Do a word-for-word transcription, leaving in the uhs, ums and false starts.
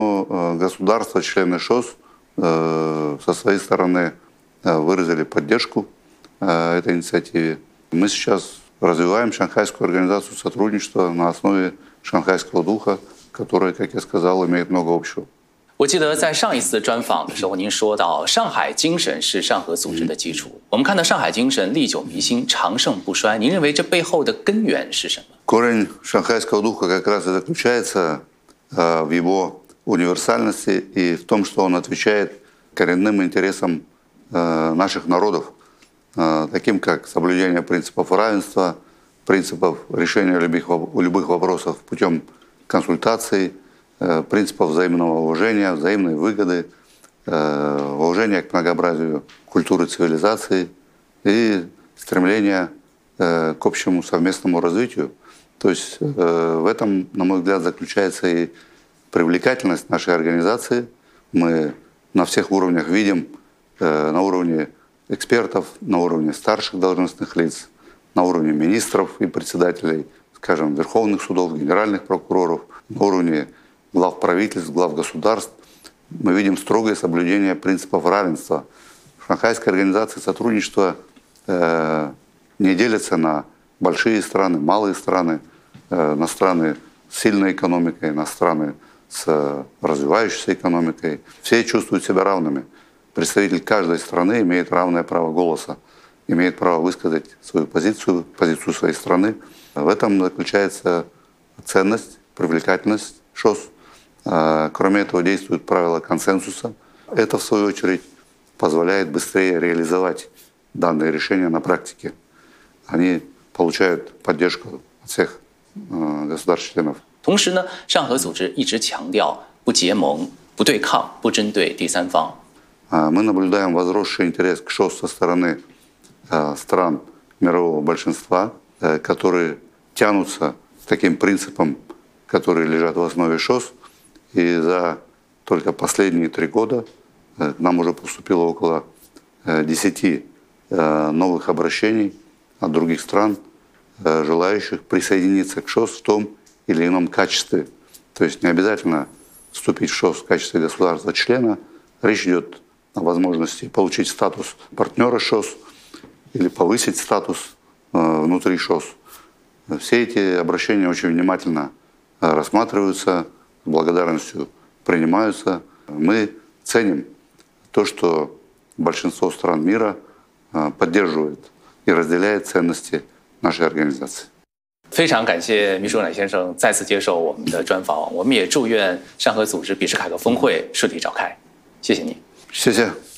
Государства, члены ШОС со своей стороны выразили поддержку этой инициативе. Мы сейчас развиваем Шанхайскую организацию сотрудничества на основе шанхайского духа, который, как я сказал, имеет много общего. 我记得在上一次专访的时候，您说到上海精神是上合组织的基础。我们看到上海精神历久弥新、长盛不衰，您认为这背后的根源是什么？ Корень шанхайского духа как раз и заключается в его универсальности и в том, что он отвечает коренным интересам наших народов, таким как соблюдение принципов равенства, принципов решения любых вопросов путем консультаций, принципов взаимного уважения, взаимной выгоды, уважения к многообразию культуры, цивилизации и стремления к общему совместному развитию. То есть в этом, на мой взгляд, заключается и привлекательность нашей организации. Мы на всех уровнях видим, на уровне экспертов, на уровне старших должностных лиц, на уровне министров и председателей, скажем, верховных судов, генеральных прокуроров, на уровне глав правительств, глав государств, мы видим строгое соблюдение принципов равенства. Шанхайская организация сотрудничества э, не делится на большие страны, малые страны, э, на страны с сильной экономикой, на страны с развивающейся экономикой. Все чувствуют себя равными. Представитель каждой страны имеет равное право голоса, имеет право высказать свою позицию, позицию своей страны. В этом заключается ценность, привлекательность ШОС. Кроме этого, действуют правила консенсуса. Это, в свою очередь, позволяет быстрее реализовать данные решения на практике. Они получают поддержку от всех государств-членов. 同时呢，上合组织一直强调不结盟、不对抗、不针对第三方。 Мы наблюдаем возросший интерес к ШОС со стороны стран мирового большинства, которые тянутся к таким принципам, которые лежат в основе ШОС. И за только последние три года к нам уже поступило около десяти новых обращений от других стран, желающих присоединиться к ШОС в том или ином качестве. То есть не обязательно вступить в ШОС в качестве государства-члена. Речь идет о возможности получить статус партнера ШОС или повысить статус внутри ШОС. Все эти обращения очень внимательно рассматриваются, с благодарностью принимаются. Мы ценим то, что большинство стран мира поддерживает и разделяет ценности нашей организации. 非常感谢米舒乃先生再次接受我们的专访，我们也祝愿上合组织比什凯格峰会顺利召开。谢谢您。 谢谢。